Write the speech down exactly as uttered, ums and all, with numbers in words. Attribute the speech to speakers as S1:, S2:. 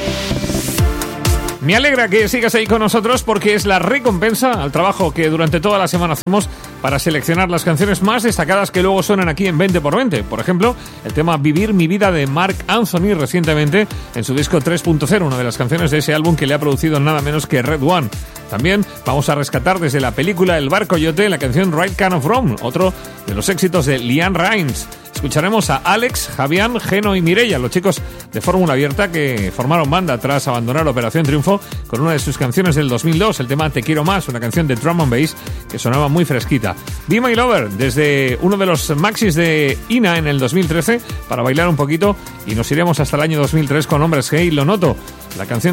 S1: Me alegra que sigas ahí con nosotros porque es la recompensa al trabajo que durante toda la semana hacemos para seleccionar las canciones más destacadas que luego suenan aquí en veinte por veinte. Por ejemplo, el tema Vivir mi vida de Marc Anthony recientemente en su disco tres punto cero, una de las canciones de ese álbum que le ha producido nada menos que Red One. También vamos a rescatar desde la película El Bar Coyote la canción Right Kind of Wrong, otro de los éxitos de LeAnn Rimes. Escucharemos a Alex, Javián, Geno y Mireia, los chicos de Fórmula Abierta que formaron banda tras abandonar Operación Triunfo con una de sus canciones del dos mil dos, el tema Te Quiero Más, una canción de drum and bass que sonaba muy fresquita. Be My Lover, desde uno de los maxis de Ina en el dos mil trece, para bailar un poquito, y nos iremos hasta el año dos mil tres con Hombres G y Lo Noto, la canción